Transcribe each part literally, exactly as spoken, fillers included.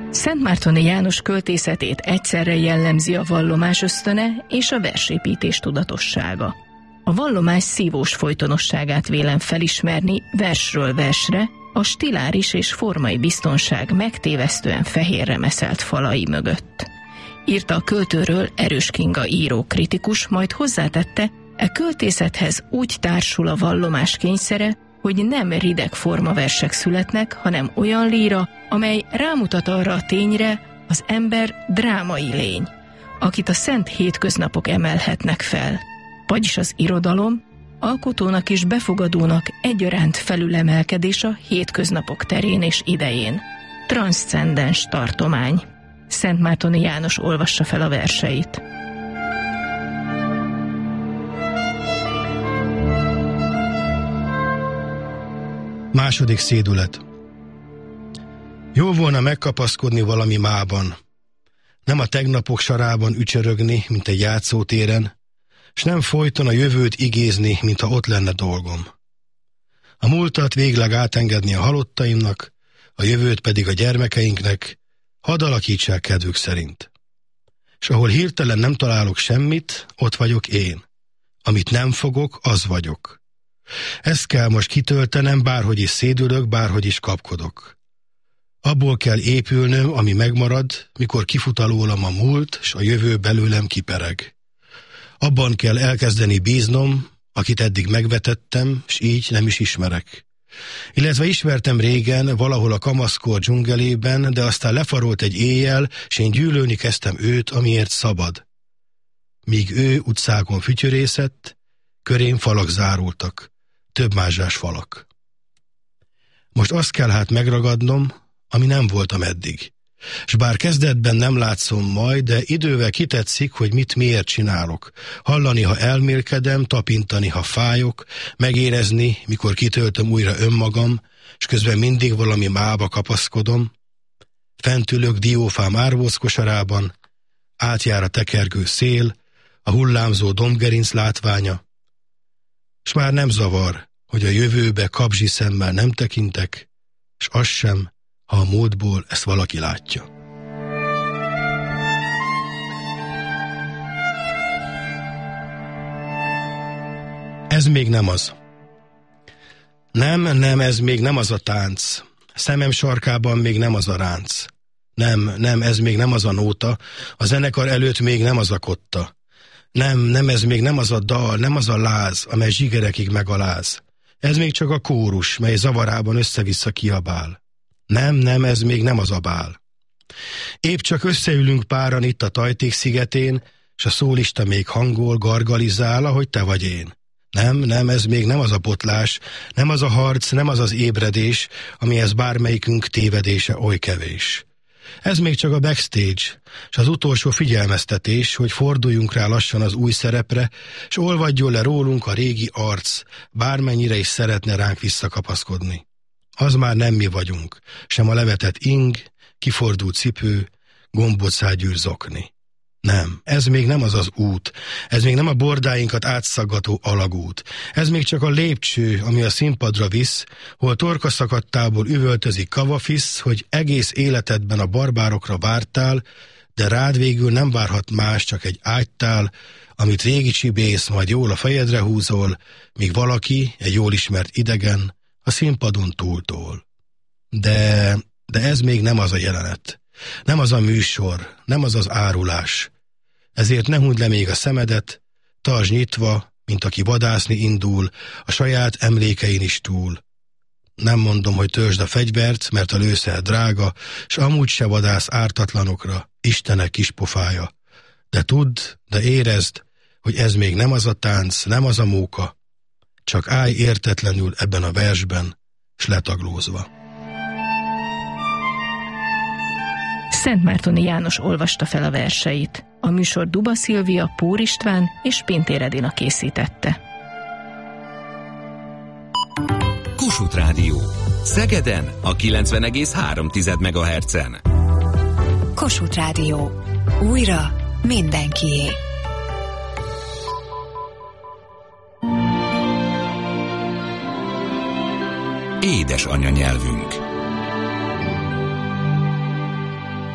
Szentmártoni János költészetét egyszerre jellemzi a vallomás ösztöne és a versépítés tudatossága. A vallomás szívós folytonosságát vélem felismerni versről versre, a stiláris és formai biztonság megtévesztően fehérre meszelt falai mögött. Írta a költőről Erős Kinga író kritikus, majd hozzátette, e költészethez úgy társul a vallomás kényszere, hogy nem rideg formaversek születnek, hanem olyan líra, amely rámutat arra a tényre, az ember drámai lény, akit a szent hétköznapok emelhetnek fel. Vagyis az irodalom alkotónak és befogadónak egyaránt felülemelkedés a hétköznapok terén és idején. Transzcendens tartomány. Szentmártoni János olvassa fel a verseit. Második szédület. Jó volna megkapaszkodni valami mában, nem a tegnapok sarában ücsörögni, mint egy játszótéren, s nem folyton a jövőt igézni, mintha ott lenne dolgom. A múltat végleg átengedni a halottaimnak, a jövőt pedig a gyermekeinknek, hadd alakítsák kedvük szerint. És ahol hirtelen nem találok semmit, ott vagyok én. Amit nem fogok, az vagyok. Ezt kell most kitöltenem, bárhogy is szédülök, bárhogy is kapkodok. Abból kell épülnöm, ami megmarad, mikor kifut alólam a múlt, s a jövő belőlem kipereg. Abban kell elkezdeni bíznom, akit eddig megvetettem, s így nem is ismerek. Illetve ismertem régen, valahol a kamaszkor dzsungelében, de aztán lefarolt egy éjjel, s én gyűlölni kezdtem őt, amiért szabad. Míg ő utcákon fütyörészett, körém falak zárultak, több mázsás falak. Most azt kell hát megragadnom, ami nem voltam eddig. S bár kezdetben nem látszom majd, de idővel kitetszik, hogy mit miért csinálok. Hallani, ha elmélkedem, tapintani, ha fájok, megérezni, mikor kitöltöm újra önmagam, és közben mindig valami mába kapaszkodom. Fent ülök diófám árvózkosarában, átjár a tekergő szél, a hullámzó dombgerinc látványa, s már nem zavar, hogy a jövőbe kabzsi szemmel nem tekintek, s az sem, ha a múltból ezt valaki látja. Ez még nem az. Nem, nem, ez még nem az a tánc. Szemem sarkában még nem az a ránc. Nem, nem, ez még nem az a nóta. A zenekar előtt még nem az a kotta. Nem, nem, ez még nem az a dal, nem az a láz, amely zsigerekig megaláz. Ez még csak a kórus, mely zavarában össze-vissza kiabál. Nem, nem, ez még nem az a bál. Épp csak összeülünk páran itt a Tajték szigetén, s a szólista még hangol, gargalizál, ahogy te vagy én. Nem, nem, ez még nem az a botlás, nem az a harc, nem az az ébredés, amihez bármelyikünk tévedése oly kevés. Ez még csak a backstage, s az utolsó figyelmeztetés, hogy forduljunk rá lassan az új szerepre, s olvadjon le rólunk a régi arc, bármennyire is szeretne ránk visszakapaszkodni. Az már nem mi vagyunk, sem a levetett ing, kifordult cipő, gombócágyűr zokni. Nem, ez még nem az az út, ez még nem a bordáinkat átszaggató alagút, ez még csak a lépcső, ami a színpadra visz, hol torkaszakadtából üvöltözik kavafisz, hogy egész életedben a barbárokra vártál, de rád végül nem várhat más, csak egy ágytál, amit régi csibész majd jól a fejedre húzol, míg valaki, egy jól ismert idegen, a színpadon túltól. De, de ez még nem az a jelenet. Nem az a műsor, nem az az árulás. Ezért ne hunyd le még a szemedet, tartsd nyitva, mint aki vadászni indul, a saját emlékein is túl. Nem mondom, hogy törzsd a fegyvert, mert a lőszer drága, s amúgy se vadász ártatlanokra, Istenek kispofája. De tudd, de érezd, hogy ez még nem az a tánc, nem az a móka, csak állj értetlenül ebben a versben, s letaglózva. Szentmártoni János olvasta fel a verseit. A műsor Duba Szilvia, Pór István és Pintér Edina készítette. Kossuth Rádió. Szegeden a kilencven egész három megahertzen. Kossuth Rádió. Újra mindenkié. Édes anyanyelvünk.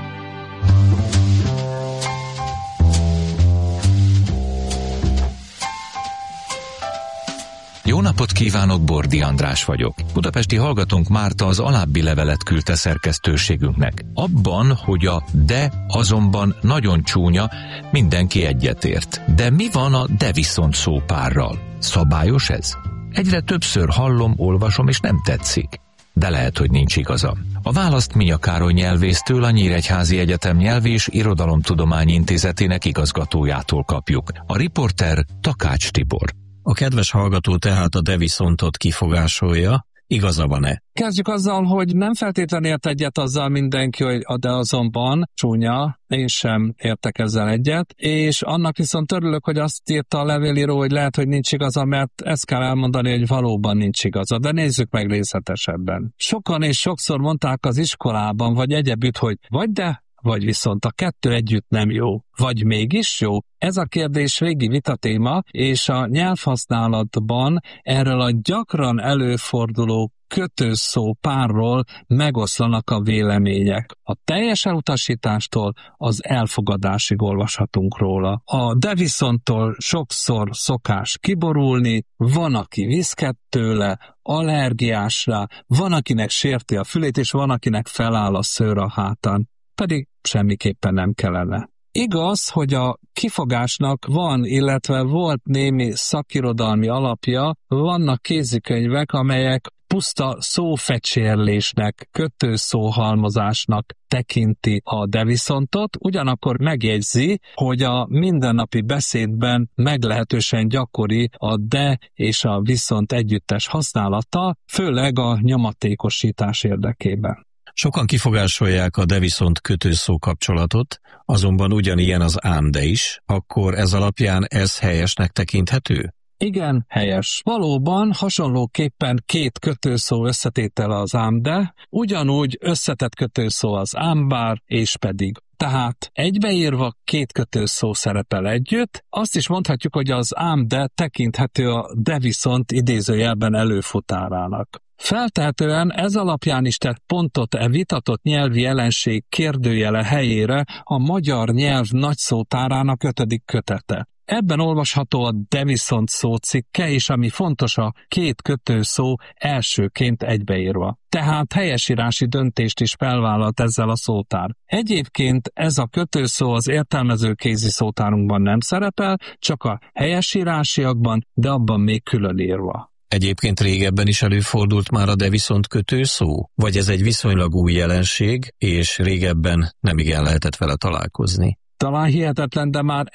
napot kívánok, Bordi András vagyok. Budapesti hallgatónk Márta az alábbi levelet küldte szerkesztőségünknek. Abban, hogy a de azonban nagyon csúnya, mindenki egyetért. De mi van a de viszont szópárral? Szabályos ez? Egyre többször hallom, olvasom, és nem tetszik. De lehet, hogy nincs igaza. A választ Minya Károly nyelvésztől, a Nyíregyházi Egyetem Nyelv és Irodalomtudományi Intézetének igazgatójától kapjuk. A riporter Takács Tibor. A kedves hallgató tehát a de viszontot kifogásolja. Igaza van-e? Kezdjük azzal, hogy nem feltétlenül ért egyet azzal mindenki, hogy a de azonban csúnya, én sem értek ezzel egyet, és annak viszont örülök, hogy azt írta a levélíró, hogy lehet, hogy nincs igaza, mert ezt kell elmondani, hogy valóban nincs igaza, de nézzük meg részletesebben. Sokan és sokszor mondták az iskolában, vagy egyebütt, hogy vagy de, vagy viszont a kettő együtt nem jó, vagy mégis jó? Ez a kérdés régi vitatéma, és a nyelvhasználatban erről a gyakran előforduló kötőszó párról megoszlanak a vélemények. A teljes elutasítástól az elfogadásig olvashatunk róla. A de viszonttól sokszor szokás kiborulni, van, aki viszket tőle, allergiás rá, van, akinek sérti a fülét, és van, akinek feláll a szőr a hátán. Pedig semmiképpen nem kellene. Igaz, hogy a kifogásnak van, illetve volt némi szakirodalmi alapja, vannak kézikönyvek, amelyek puszta szófecsérlésnek, kötőszóhalmozásnak tekinti a de viszontot, ugyanakkor megjegyzi, hogy a mindennapi beszédben meglehetősen gyakori a de és a viszont együttes használata, főleg a nyomatékosítás érdekében. Sokan kifogásolják a de viszont kötőszó kapcsolatot, azonban ugyanilyen az ám de is, akkor ez alapján ez helyesnek tekinthető? Igen, helyes. Valóban hasonlóképpen két kötőszó összetétel az ám de, ugyanúgy összetett kötőszó az ám bár és pedig. Tehát egybeírva két kötőszó szerepel együtt, azt is mondhatjuk, hogy az ám de tekinthető a de viszont idézőjelben előfutárának. Feltehetően ez alapján is tett pontot e vitatott nyelvi jelenség kérdőjele helyére a magyar nyelv nagyszótárának ötödik kötete. Ebben olvasható a de viszont szócikke, és ami fontos, a két kötőszó elsőként egybeírva. Tehát helyesírási döntést is felvállalt ezzel a szótár. Egyébként ez a kötőszó az értelmező kézi szótárunkban nem szerepel, csak a helyesírásiakban, de abban még külön írva. Egyébként régebben is előfordult már a de viszont kötőszó? Vagy ez egy viszonylag új jelenség, és régebben nem igen lehetett vele találkozni? Talán hihetetlen, de már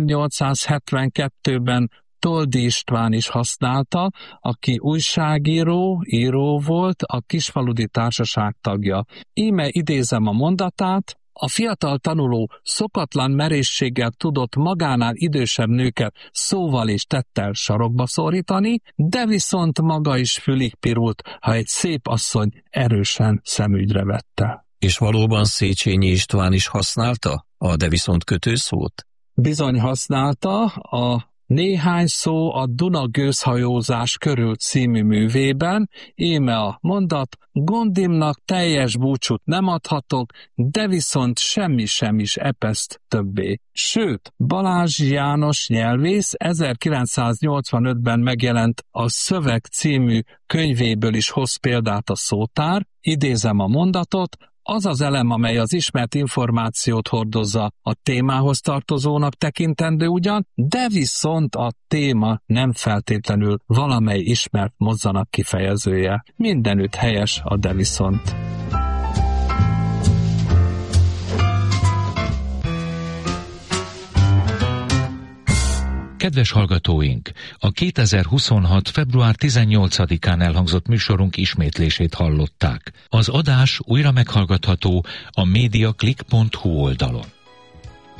ezernyolcszázhetvenkettőben Toldy István is használta, aki újságíró, író volt, a Kisfaludy Társaság tagja. Íme idézem a mondatát: a fiatal tanuló szokatlan merészséggel tudott magánál idősebb nőket szóval és tettel sarokba szorítani, de viszont maga is fülig pirult, ha egy szép asszony erősen szemügyre vette. És valóban Széchenyi István is használta a de viszont kötőszót? Bizony használta. A Néhány szó a Duna gőzhajózás körül című művében, íme a mondat: gondimnak teljes búcsút nem adhatok, de viszont semmi sem is epeszt többé. Sőt, Balázs János nyelvész ezerkilencszáznyolcvanötben megjelent a Szöveg című könyvéből is hoz példát a szótár, idézem a mondatot: az az elem, amely az ismert információt hordozza, a témához tartozónak tekintendő ugyan, de viszont a téma nem feltétlenül valamely ismert mozzanat kifejezője. Mindenütt helyes a de viszont. Kedves hallgatóink! A kétezer-huszonhat. február tizennyolcadikán elhangzott műsorunk ismétlését hallották. Az adás újra meghallgatható a mediaclick pont hu oldalon.